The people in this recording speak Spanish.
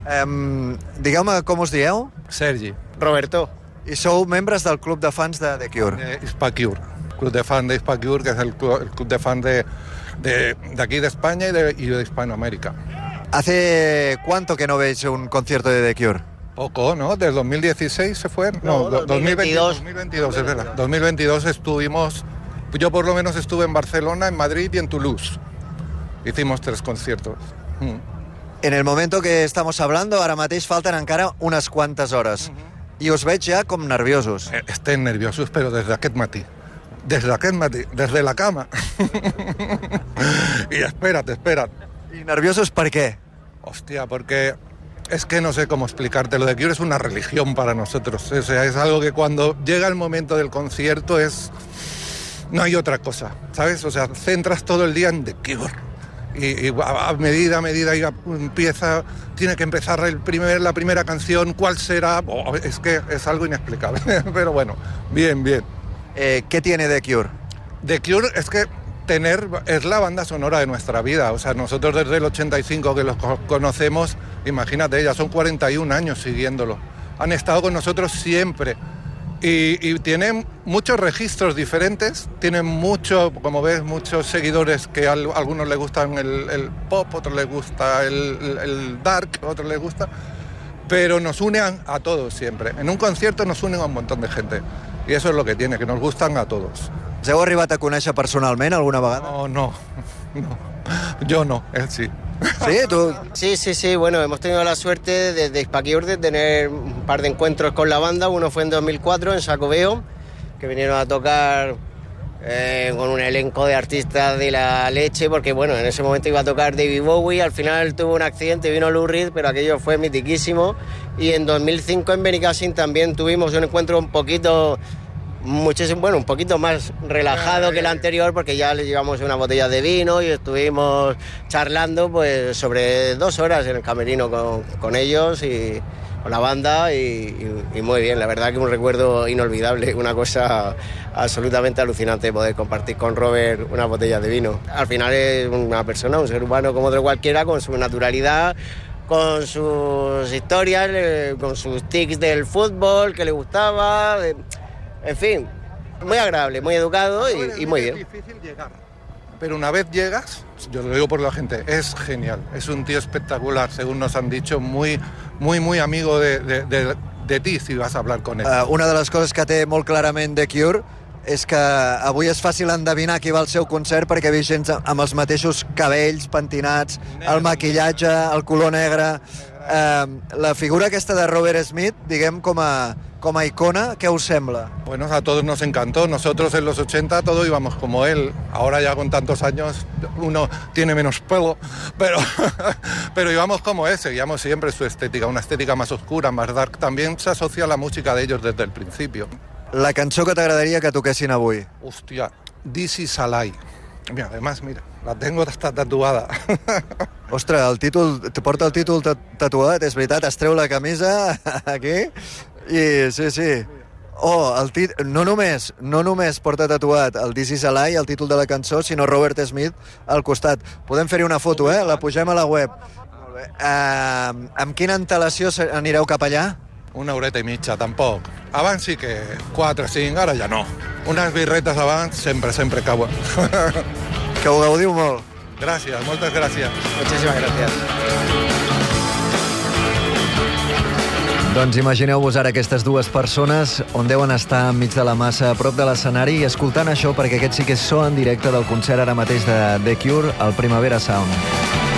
Digueu-me com us dieu? Sergi. Roberto. I sou membres del club de fans de The Cure. Hispacure. Club de fan de Hispacure, que es el club de fan de aquí de España y de Hispanoamérica. ¿Hace cuánto que no veis un concierto de The Cure? Poco, ¿no? Del 2016 se fue. No, 2022. 2022, es verdad. 2022 estuvimos, yo por lo menos estuve en Barcelona, en Madrid y en Toulouse. Hicimos 3 conciertos. En el momento que estamos hablando, ara mateix falten encara unes quantes hores. I us veig ja com nerviosos. Estem nerviosos, però des d'aquest matí. Desde la cama. Y espérate. I nerviosos per què? Hostia, porque es que no sé cómo explicártelo. The Cure es una religión para nosotros. O sea, es algo que cuando llega el momento del concierto no hay otra cosa, ¿sabes? O sea, centras todo el día en The Cure. Y a medida ya tiene que empezar la primera canción, ¿cuál será? Es que es algo inexplicable. Pero bueno, bien. ¿Qué tiene The Cure? The Cure es que es la banda sonora de nuestra vida. O sea, nosotros desde el 85 que los conocemos, imagínate, ya son 41 años siguiéndolo. Han estado con nosotros siempre. Y tienen muchos registros diferentes, tienen como ves, muchos seguidores que a algunos les gustan el pop, otros les gusta el dark, otros les gusta, pero nos unen a todos siempre. En un concierto nos unen a un montón de gente y eso es lo que tiene, que nos gustan a todos. Us heu arribat a conèixer personalment alguna vegada? No. Yo no, él sí. ¿Sí? ¿Tú? Sí, bueno, hemos tenido la suerte de Hispacure de tener un par de encuentros con la banda. Uno fue en 2004 en Xacobeo, que vinieron a tocar con un elenco de artistas de la leche, porque bueno, en ese momento iba a tocar David Bowie, al final tuvo un accidente, vino Lou Reed, pero aquello fue mitiquísimo. Y en 2005 en Benicàssim también tuvimos un encuentro un poquito más relajado que el anterior, porque ya le llevamos una botella de vino y estuvimos charlando pues sobre 2 horas en el camerino con ellos y con la banda y muy bien, la verdad que un recuerdo inolvidable, una cosa absolutamente alucinante poder compartir con Robert una botella de vino. Al final es una persona, un ser humano como otro cualquiera, con su naturalidad, con sus historias, con sus tics del fútbol que le gustaba. En fin, muy agradable, muy educado y muy bien. Es difícil llegar, pero una vez llegas, yo lo digo por la gente, es genial. Es un tío espectacular, según nos han dicho, muy amigo de ti si vas a hablar con él. Una de les coses que té molt clarament The Cure és que avui és fàcil endevinar qui va al seu concert perquè he vist gent amb els mateixos cabells pentinats, el maquillatge, el color negre. La figura aquesta de Robert Smith, diguem, com a icona, ¿qué os sembla? Bueno, a todos nos encantó. Nosotros en los 80 todos íbamos como él. Ahora ya con tantos años uno tiene menos pelo, pero íbamos como él. Seguíamos siempre su estética, una estética más oscura, más dark. También se asocia a la música de ellos desde el principio. La cançó que t'agradaria que toquessin avui? Hostia, This is a Lie. Mira, además, la tengo hasta tatuada. Ostres, te porta el títol tatuat, és veritat, es treu la camisa aquí i sí. No només porta tatuat el This is a Lie, el títol de la cançó, sinó Robert Smith al costat. Podem fer-hi una foto, la pugem a la web. Molt bé. Amb quina antelació anireu cap allà? 1 horeta i mitja, tampoc. Abans sí que 4 o 5, ara ja no. Unes birretes abans sempre cauen. Que ho gaudiu molt. Gràcies, moltes gràcies. Muchísimas gracias. Doncs imagineu-vos ara aquestes dues persones on deuen estar enmig de la massa a prop de l'escenari i escoltant això, perquè aquest sí que és so en directe del concert ara mateix de The Cure al Primavera Sound.